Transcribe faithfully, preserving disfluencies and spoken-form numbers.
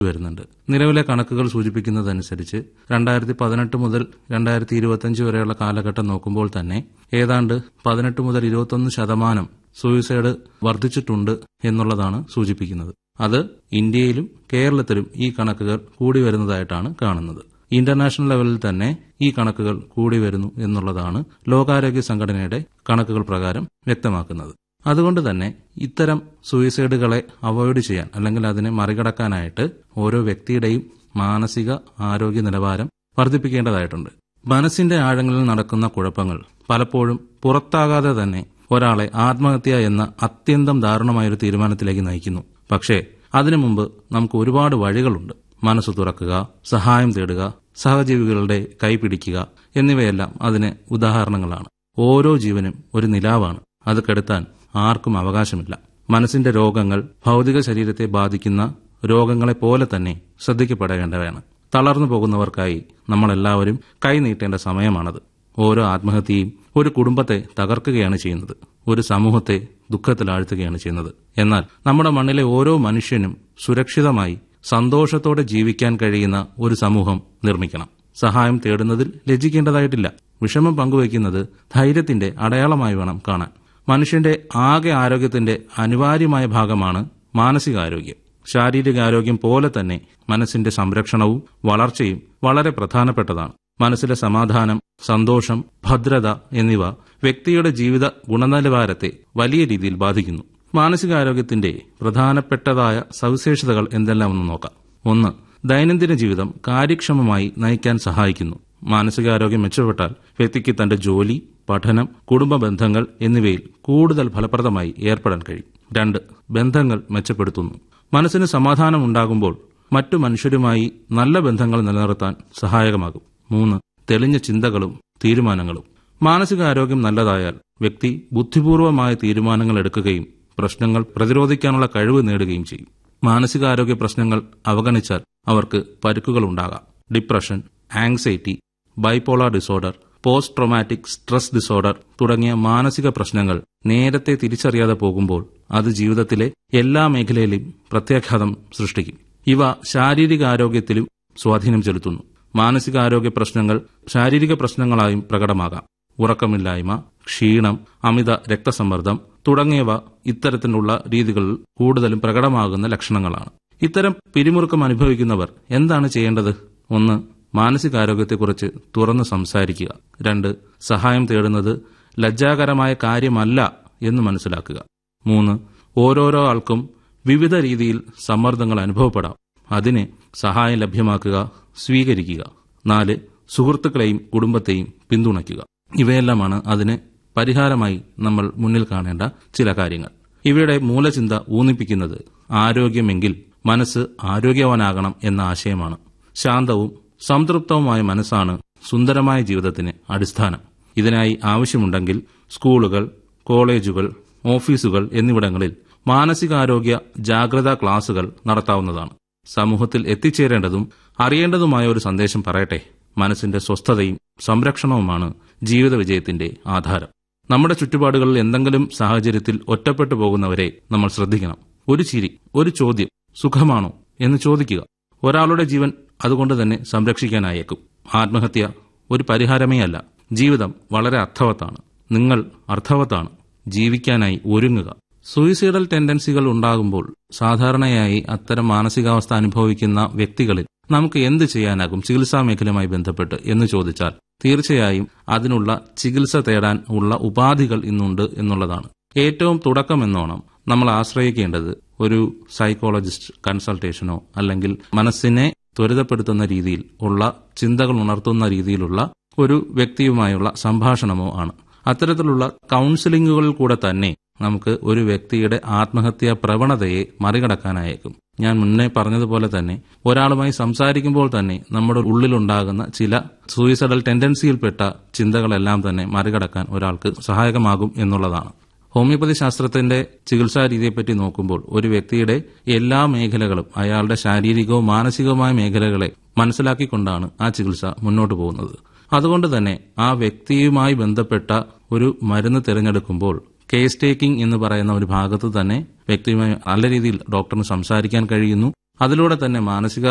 വരുന്നുണ്ട്. നിലവിലെ കണക്കുകൾ സൂചിപ്പിക്കുന്നതനുസരിച്ച് രണ്ടായിരത്തി പതിനെട്ട് മുതൽ രണ്ടായിരത്തി ഇരുപത്തിയഞ്ച് വരെയുള്ള കാലഘട്ടം നോക്കുമ്പോൾ തന്നെ ഏതാണ്ട് പതിനെട്ട് മുതൽ ഇരുപത്തൊന്ന് ശതമാനം സൂയിസൈഡ് വർദ്ധിച്ചിട്ടുണ്ട് എന്നുള്ളതാണ് സൂചിപ്പിക്കുന്നത്. അത് ഇന്ത്യയിലും കേരളത്തിലും ഈ കണക്കുകൾ കൂടി വരുന്നതായിട്ടാണ് കാണുന്നത്. ഇന്റർനാഷണൽ ലെവലിൽ തന്നെ ഈ കണക്കുകൾ കൂടി വരുന്നു എന്നുള്ളതാണ് ലോകാരോഗ്യ സംഘടനയുടെ കണക്കുകൾ പ്രകാരം വ്യക്തമാക്കുന്നത്. അതുകൊണ്ട് തന്നെ ഇത്തരം സൂയിസൈഡുകളെ അവോയ്ഡ് ചെയ്യാൻ അല്ലെങ്കിൽ അതിനെ മറികടക്കാനായിട്ട് ഓരോ വ്യക്തിയുടെയും മാനസിക ആരോഗ്യ നിലവാരം വർദ്ധിപ്പിക്കേണ്ടതായിട്ടുണ്ട്. മനസ്സിന്റെ ആഴങ്ങളിൽ നടക്കുന്ന കുഴപ്പങ്ങൾ പലപ്പോഴും പുറത്താകാതെ തന്നെ ഒരാളെ ആത്മഹത്യ എന്ന അത്യന്തം ദാരുണമായൊരു തീരുമാനത്തിലേക്ക് നയിക്കുന്നു. പക്ഷേ അതിനു മുമ്പ് നമുക്ക് ഒരുപാട് വഴികളുണ്ട്. മനസ്സ് തുറക്കുക, സഹായം തേടുക, സഹജീവികളുടെ കൈപിടിക്കുക എന്നിവയെല്ലാം അതിന് ഉദാഹരണങ്ങളാണ്. ഓരോ ജീവനും ഒരു നിലാവാണ്. അത് കെടുത്താൻ ആർക്കും അവകാശമില്ല. മനസ്സിന്റെ രോഗങ്ങൾ ഭൗതിക ശരീരത്തെ ബാധിക്കുന്ന രോഗങ്ങളെ പോലെ തന്നെ ശ്രദ്ധിക്കപ്പെടേണ്ടവയാണ്. തളർന്നു പോകുന്നവർക്കായി നമ്മളെല്ലാവരും കൈനീട്ടേണ്ട സമയമാണത്. ഓരോ ആത്മഹത്യയും ഒരു കുടുംബത്തെ തകർക്കുകയാണ് ചെയ്യുന്നത്, ഒരു സമൂഹത്തെ ദുഃഖത്തിലാഴ്ത്തുകയാണ് ചെയ്യുന്നത്. എന്നാൽ നമ്മുടെ മണ്ണിലെ ഓരോ മനുഷ്യനും സുരക്ഷിതമായി സന്തോഷത്തോടെ ജീവിക്കാൻ കഴിയുന്ന ഒരു സമൂഹം നിർമ്മിക്കണം. സഹായം തേടുന്നതിൽ ലജ്ജിക്കേണ്ടതായിട്ടില്ല. വിഷമം പങ്കുവയ്ക്കുന്നത് ധൈര്യത്തിന്റെ അടയാളമായി വേണം കാണാൻ. മനുഷ്യന്റെ ആകെ ആരോഗ്യത്തിന്റെ അനിവാര്യമായ ഭാഗമാണ് മാനസികാരോഗ്യം. ശാരീരികാരോഗ്യം പോലെ തന്നെ മനസ്സിന്റെ സംരക്ഷണവും വളർച്ചയും വളരെ പ്രധാനപ്പെട്ടതാണ്. മനസ്സിലെ സമാധാനം, സന്തോഷം, ഭദ്രത എന്നിവ വ്യക്തിയുടെ ജീവിത ഗുണനിലവാരത്തെ വലിയ രീതിയിൽ ബാധിക്കുന്നു. മാനസികാരോഗ്യത്തിന്റെ പ്രധാനപ്പെട്ടതായ സവിശേഷതകൾ എന്തെല്ലാമെന്ന് നോക്കാം. ഒന്ന്, ദൈനംദിന ജീവിതം കാര്യക്ഷമമായി നയിക്കാൻ സഹായിക്കുന്നു. മാനസികാരോഗ്യം മെച്ചപ്പെട്ടാൽ വ്യക്തിക്ക് തന്റെ ജോലി, പഠനം, കുടുംബ ബന്ധങ്ങൾ എന്നിവയിൽ കൂടുതൽ ഫലപ്രദമായി ഏർപ്പെടാൻ കഴിയും. രണ്ട്, ബന്ധങ്ങൾ മെച്ചപ്പെടുത്തുന്നു. മനസ്സിന് സമാധാനം ഉണ്ടാകുമ്പോൾ മറ്റു മനുഷ്യരുമായി നല്ല ബന്ധങ്ങൾ നിലനിർത്താൻ സഹായകമാകും. മൂന്ന്, തെളിഞ്ഞ ചിന്തകളും തീരുമാനങ്ങളും. മാനസികാരോഗ്യം നല്ലതായാൽ വ്യക്തി ബുദ്ധിപൂർവമായ തീരുമാനങ്ങൾ എടുക്കുകയും പ്രശ്നങ്ങൾ പ്രതിരോധിക്കാനുള്ള കഴിവ് നേടുകയും ചെയ്യും. മാനസികാരോഗ്യ പ്രശ്നങ്ങൾ അവഗണിച്ചാൽ അവർക്ക് പരുക്കുകൾ ഉണ്ടാകാം. Depression, anxiety, bipolar disorder, post traumatic stress disorder തുടങ്ങിയ മാനസിക പ്രശ്നങ്ങൾ നേരത്തെ തിരിച്ചറിയാതെ പോകുമ്പോൾ അത് ജീവിതത്തിലെ എല്ലാ മേഖലയിലും പ്രത്യാഘാതം സൃഷ്ടിക്കും. ഇവ ശാരീരികാരോഗ്യത്തിലും സ്വാധീനം ചെലുത്തുന്നു. മാനസികാരോഗ്യ പ്രശ്നങ്ങൾ ശാരീരിക പ്രശ്നങ്ങളായും പ്രകടമാകാം. ഉറക്കമില്ലായ്മ, ക്ഷീണം, അമിത രക്തസമ്മർദ്ദം തുടങ്ങിയവ ഇത്തരത്തിലുള്ള രീതികളിൽ കൂടുതലും പ്രകടമാകുന്ന ലക്ഷണങ്ങളാണ്. ഇത്തരം പിരിമുറുക്കം അനുഭവിക്കുന്നവർ എന്താണ് ചെയ്യേണ്ടത്? ഒന്ന്, മാനസികാരോഗ്യത്തെക്കുറിച്ച് തുറന്ന് സംസാരിക്കുക. രണ്ട്, സഹായം തേടുന്നത് ലജ്ജാകരമായ കാര്യമല്ല എന്ന് മനസ്സിലാക്കുക. മൂന്ന്, ഓരോരോ ആൾക്കും വിവിധ രീതിയിൽ സമ്മർദ്ദങ്ങൾ അനുഭവപ്പെടാം. അതിന് സഹായം ലഭ്യമാക്കുക, സ്വീകരിക്കുക. നാല്, സുഹൃത്തുക്കളെയും കുടുംബത്തെയും പിന്തുണയ്ക്കുക. ഇവയെല്ലാമാണ് അതിന് പരിഹാരമായി നമ്മൾ മുന്നിൽ കാണേണ്ട ചില കാര്യങ്ങൾ. ഇവയുടെ മൂലചിന്ത ഊന്നിപ്പിക്കുന്നത് ആരോഗ്യമെങ്കിൽ മനസ്സ് ആരോഗ്യവാനാകണം എന്ന ആശയമാണ്. ശാന്തവും സംതൃപ്തവുമായ മനസ്സാണ് സുന്ദരമായ ജീവിതത്തിന് അടിസ്ഥാനം. ഇതിനായി ആവശ്യമുണ്ടെങ്കിൽ സ്കൂളുകൾ, കോളേജുകൾ, ഓഫീസുകൾ എന്നിവിടങ്ങളിൽ മാനസികാരോഗ്യ ജാഗ്രതാ ക്ലാസുകൾ നടത്താവുന്നതാണ്. സമൂഹത്തിൽ എത്തിച്ചേരേണ്ടതും അറിയേണ്ടതുമായ ഒരു സന്ദേശം പറയട്ടെ. മനസ്സിന്റെ സ്വസ്ഥതയും സംരക്ഷണവുമാണ് ജീവിത വിജയത്തിന്റെ ആധാരം. നമ്മുടെ ചുറ്റുപാടുകളിൽ എന്തെങ്കിലും സാഹചര്യത്തിൽ ഒറ്റപ്പെട്ടു പോകുന്നവരെ നമ്മൾ ശ്രദ്ധിക്കണം. ഒരു ചിരി, ഒരു ചോദ്യം, സുഖമാണോ എന്ന് ചോദിക്കുക. ഒരാളുടെ ജീവൻ അതുകൊണ്ട് തന്നെ സംരക്ഷിക്കാനായേക്കും. ആത്മഹത്യ ഒരു പരിഹാരമേ അല്ല. ജീവിതം വളരെ അർത്ഥവത്താണ്. നിങ്ങൾ അർത്ഥവത്താണ്. ജീവിക്കാനായി ഒരുങ്ങുക. സൂയിസൈഡൽ ടെൻഡൻസികൾ ഉണ്ടാകുമ്പോൾ സാധാരണയായി അത്തരം മാനസികാവസ്ഥ അനുഭവിക്കുന്ന വ്യക്തികളിൽ നമുക്ക് എന്ത് ചെയ്യാനാകും ചികിത്സാ മേഖലയുമായി ബന്ധപ്പെട്ട് എന്ന് ചോദിച്ചാൽ തീർച്ചയായും അതിനുള്ള ചികിത്സ തേടാൻ ഉള്ള ഉപാധികൾ ഇന്നുണ്ട് എന്നുള്ളതാണ്. ഏറ്റവും തുടക്കമെന്നോണം നമ്മൾ ആശ്രയിക്കേണ്ടത് ഒരു സൈക്കോളജിസ്റ്റ് കൺസൾട്ടേഷനോ അല്ലെങ്കിൽ മനസ്സിനെ ത്വരിതപ്പെടുത്തുന്ന രീതിയിൽ ഉള്ള ചിന്തകൾ ഉണർത്തുന്ന രീതിയിലുള്ള ഒരു വ്യക്തിയുമായുള്ള സംഭാഷണമോ ആണ്. അത്തരത്തിലുള്ള കൗൺസിലിംഗുകളിൽ കൂടെ തന്നെ നമുക്ക് ഒരു വ്യക്തിയുടെ ആത്മഹത്യാ പ്രവണതയെ മറികടക്കാനായേക്കും. ഞാൻ മുന്നേ പറഞ്ഞതുപോലെ തന്നെ ഒരാളുമായി സംസാരിക്കുമ്പോൾ തന്നെ നമ്മുടെ ഉള്ളിലുണ്ടാകുന്ന ചില സൂയിസൈഡൽ ടെൻഡൻസിയിൽപ്പെട്ട ചിന്തകളെല്ലാം തന്നെ മറികടക്കാൻ ഒരാൾക്ക് സഹായകമാകും എന്നുള്ളതാണ്. ഹോമിയോപ്പതി ശാസ്ത്രത്തിന്റെ ചികിത്സാ രീതിയെപ്പറ്റി നോക്കുമ്പോൾ ഒരു വ്യക്തിയുടെ എല്ലാ മേഖലകളും അയാളുടെ ശാരീരികവും മാനസികവുമായ മേഖലകളെ മനസ്സിലാക്കിക്കൊണ്ടാണ് ആ ചികിത്സ മുന്നോട്ട് പോകുന്നത്. അതുകൊണ്ട് തന്നെ ആ വ്യക്തിയുമായി ബന്ധപ്പെട്ട ഒരു മരുന്ന് തിരഞ്ഞെടുക്കുമ്പോൾ കേസ് ടേക്കിംഗ് എന്ന് പറയുന്ന ഒരു ഭാഗത്ത് തന്നെ വ്യക്തിയുമായി നല്ല രീതിയിൽ ഡോക്ടറിന് സംസാരിക്കാൻ കഴിയുന്നു. അതിലൂടെ തന്നെ മാനസിക